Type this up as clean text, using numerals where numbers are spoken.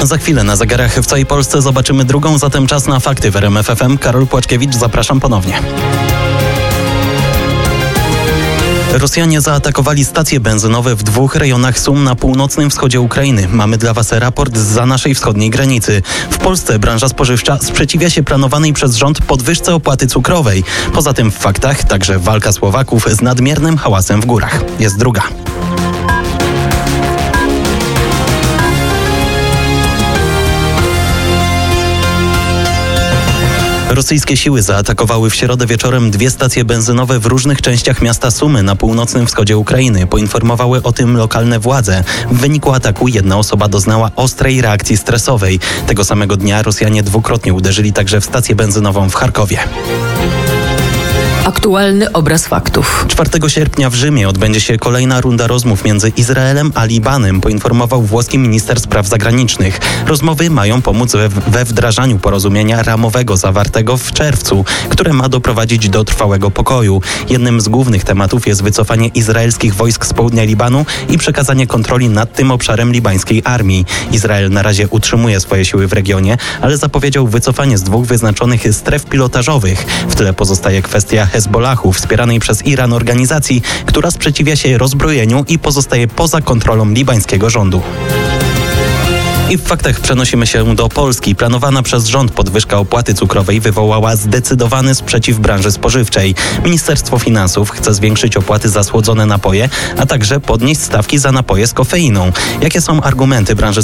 Za chwilę na zegarach w całej Polsce zobaczymy drugą, zatem czas na fakty w RMF FM. Karol Płaczkiewicz, zapraszam ponownie. Rosjanie zaatakowali stacje benzynowe w 2 rejonach Sum na północnym wschodzie Ukrainy. Mamy dla Was raport zza naszej wschodniej granicy. W Polsce branża spożywcza sprzeciwia się planowanej przez rząd podwyżce opłaty cukrowej. Poza tym w faktach także walka Słowaków z nadmiernym hałasem w górach. Jest druga. Rosyjskie siły zaatakowały w środę wieczorem 2 stacje benzynowe w różnych częściach miasta Sumy na północnym wschodzie Ukrainy. Poinformowały o tym lokalne władze. W wyniku ataku jedna osoba doznała ostrej reakcji stresowej. Tego samego dnia Rosjanie dwukrotnie uderzyli także w stację benzynową w Charkowie. Aktualny obraz faktów. 4 sierpnia w Rzymie odbędzie się kolejna runda rozmów między Izraelem a Libanem, poinformował włoski minister spraw zagranicznych. Rozmowy mają pomóc we wdrażaniu porozumienia ramowego zawartego w czerwcu, które ma doprowadzić do trwałego pokoju. Jednym z głównych tematów jest wycofanie izraelskich wojsk z południa Libanu i przekazanie kontroli nad tym obszarem libańskiej armii. Izrael na razie utrzymuje swoje siły w regionie, ale zapowiedział wycofanie z 2 wyznaczonych stref pilotażowych. W tle pozostaje kwestia Hezbollahu, wspieranej przez Iran organizacji, która sprzeciwia się rozbrojeniu i pozostaje poza kontrolą libańskiego rządu. I w faktach przenosimy się do Polski. Planowana przez rząd podwyżka opłaty cukrowej wywołała zdecydowany sprzeciw branży spożywczej. Ministerstwo Finansów chce zwiększyć opłaty za słodzone napoje, a także podnieść stawki za napoje z kofeiną. Jakie są argumenty branży